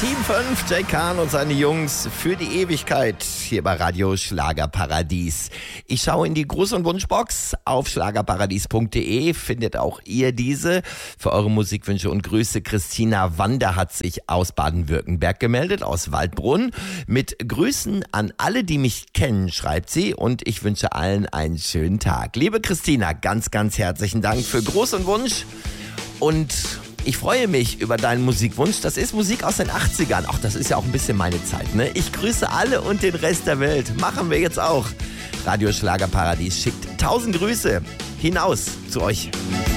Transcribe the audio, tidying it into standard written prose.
Team 5, Jay Kahn und seine Jungs für die Ewigkeit hier bei Radio Schlagerparadies. Ich schaue in die Gruß- und Wunschbox auf schlagerparadies.de, findet auch ihr diese. Für eure Musikwünsche und Grüße. Christina Wander hat sich aus Baden-Württemberg gemeldet, aus Waldbrunn. Mit Grüßen an alle, die mich kennen, schreibt sie. Und ich wünsche allen einen schönen Tag. Liebe Christina, ganz, ganz herzlichen Dank für Gruß und Wunsch. Und ich freue mich über deinen Musikwunsch. Das ist Musik aus den 80ern. Ach, das ist ja auch ein bisschen meine Zeit, ne? Ich grüße alle und den Rest der Welt. Machen wir jetzt auch. Radio Schlagerparadies schickt 1000 Grüße hinaus zu euch.